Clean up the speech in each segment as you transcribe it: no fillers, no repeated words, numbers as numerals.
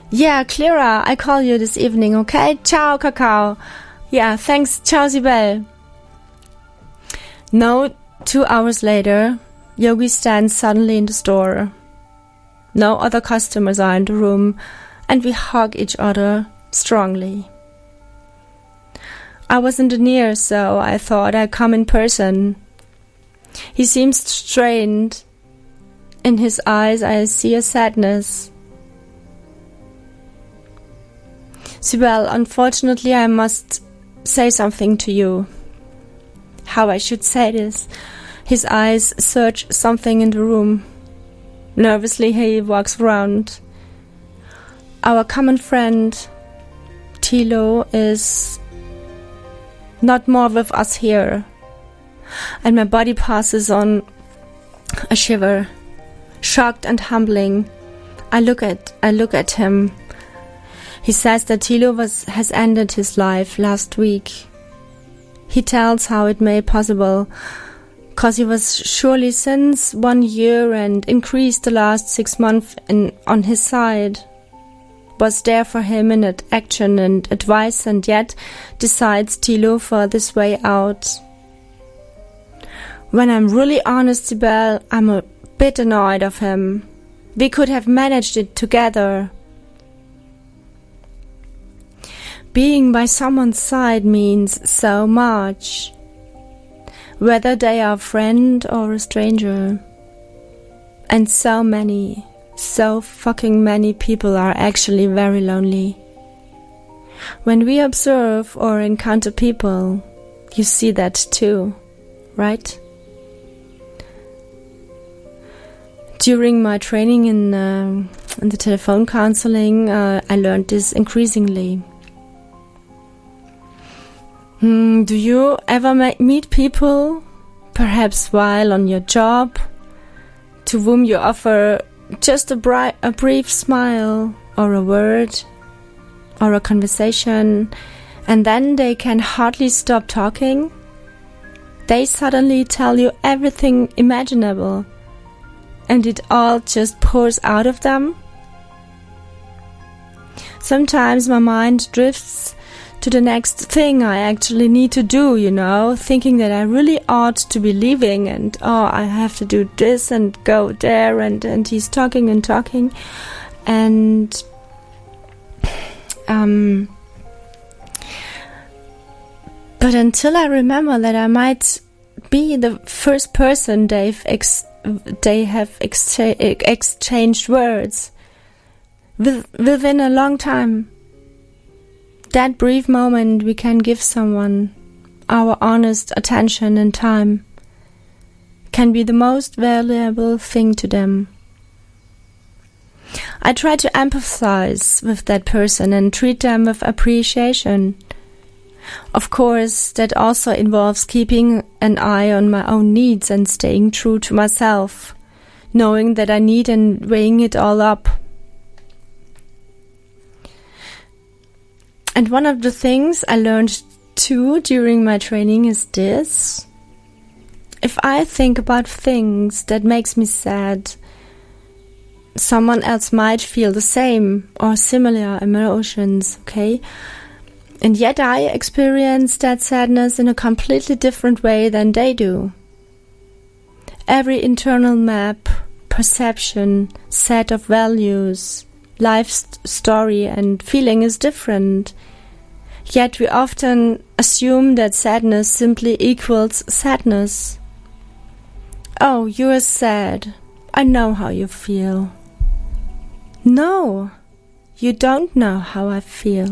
Yeah, Clara, I call you this evening, okay? Ciao, Kakao. Yeah, thanks. Ciao, Sibel. No, 2 hours later, Yogi stands suddenly in the store. No other customers are in the room, and we hug each other strongly. I wasn't near, so I thought I'd come in person. He seems strained. In his eyes, I see a sadness. Sibel, unfortunately, I must say something to you. How I should say this? His eyes search something in the room. Nervously, he walks around. Our common friend, Thilo, is not more with us here. And my body passes on a shiver. Shocked and humbling, I look at him. He says that Thilo has ended his life last week. He tells how it may possible, 'cause he was surely since 1 year and increased the last 6 months on his side. Was there for him in action and advice, and yet decides Thilo for this way out. When I'm really honest, Sibel, I'm a bit annoyed of him. We could have managed it together. Being by someone's side means so much, whether they are a friend or a stranger. And so fucking many people are actually very lonely. When we observe or encounter people, you see that too, right? During my training in the telephone counseling, I learned this increasingly. Do you ever meet people, perhaps while on your job, to whom you offer just a brief smile or a word or a conversation, and then they can hardly stop talking? They suddenly tell you everything imaginable, and it all just pours out of them? Sometimes my mind drifts to the next thing I actually need to do, thinking that I really ought to be leaving and, I have to do this and go there, and he's talking and talking. And but until I remember that I might be the first person they have exchanged words within a long time. That brief moment we can give someone, our honest attention and time, can be the most valuable thing to them. I try to empathize with that person and treat them with appreciation. Of course, that also involves keeping an eye on my own needs and staying true to myself, knowing that I need and weighing it all up. And one of the things I learned too during my training is this. If I think about things that makes me sad, someone else might feel the same or similar emotions, okay? And yet I experience that sadness in a completely different way than they do. Every internal map, perception, set of values, life story and feeling is different. Yet we often assume that sadness simply equals sadness. Oh, you're sad. I know how you feel. No, you don't know how I feel.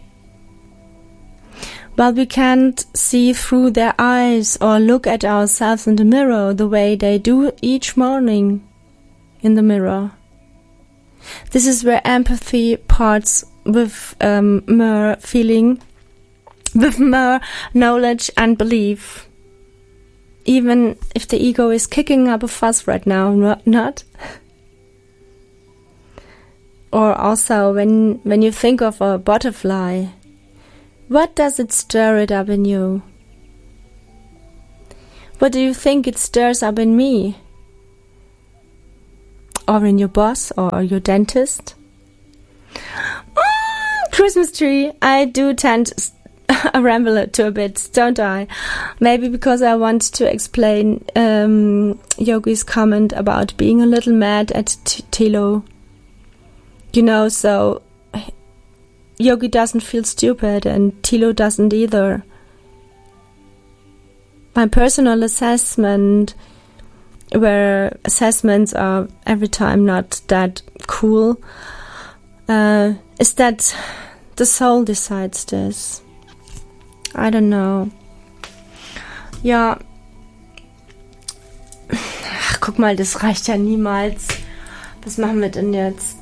But we can't see through their eyes or look at ourselves in the mirror the way they do each morning in the mirror. This is where empathy parts with more feeling, with more knowledge and belief. Even if the ego is kicking up a fuss right now, not? Or also when you think of a butterfly, what does it stir it up in you? What do you think it stirs up in me? Or in your boss or your dentist? Christmas tree. I do tend ramble it to a bit, don't I? Maybe because I want to explain Yogi's comment about being a little mad at Tilo. You know, so Yogi doesn't feel stupid and Tilo doesn't either. My personal assessment, where assessments are every time not that cool, is that the soul decides this. I don't know. Ja. Ach, guck mal, das reicht ja niemals. Was machen wir denn jetzt?